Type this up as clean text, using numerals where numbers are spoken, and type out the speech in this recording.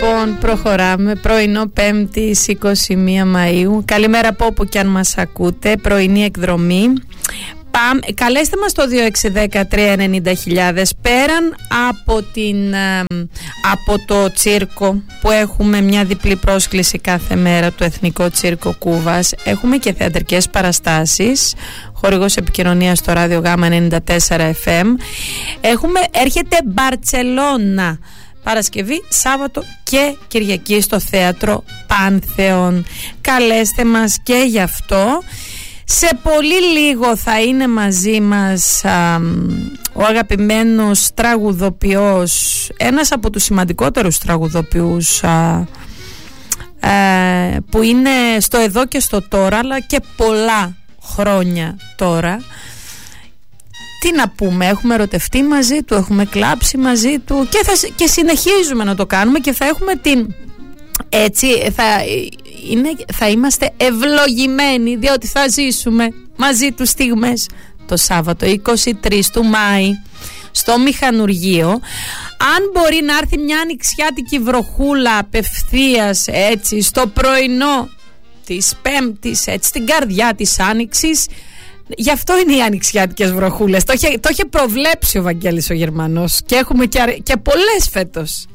Λοιπόν, προχωράμε. Πρωινό 5ης 21 Μαΐου. Καλημέρα από όπου κι αν μας ακούτε. Πρωινή εκδρομή. Καλέστε μας το 2613-90.000. Πέραν από το τσίρκο που έχουμε μια διπλή πρόσκληση κάθε μέρα, το Εθνικό Τσίρκο Κούβας, έχουμε και θεατρικές παραστάσεις. Χορηγός επικοινωνίας στο ράδιο Γάμα 94 FM. Έρχεται Μπαρτσελώνα Παρασκευή, Σάββατο και Κυριακή στο θέατρο Πάνθεον. Καλέστε μας και γι' αυτό. Σε πολύ λίγο θα είναι μαζί μας ο αγαπημένος τραγουδοποιός, ένας από τους σημαντικότερους τραγουδοποιούς που είναι στο εδώ και στο τώρα, αλλά και πολλά χρόνια τώρα. Τι να πούμε, έχουμε ερωτευτεί μαζί του, έχουμε κλάψει μαζί του και συνεχίζουμε να το κάνουμε και θα έχουμε θα είμαστε ευλογημένοι, διότι θα ζήσουμε μαζί του στιγμές το Σάββατο 23 του Μάη στο Μηχανουργείο. Αν μπορεί να έρθει μια ανοιξιάτικη βροχούλα απευθείας έτσι στο πρωινό της Πέμπτης, έτσι στην καρδιά της Άνοιξης, γι' αυτό είναι οι ανοιξιάτικες βροχούλες. Το είχε προβλέψει ο Βαγγέλης ο Γερμανός και έχουμε και πολλές φέτος.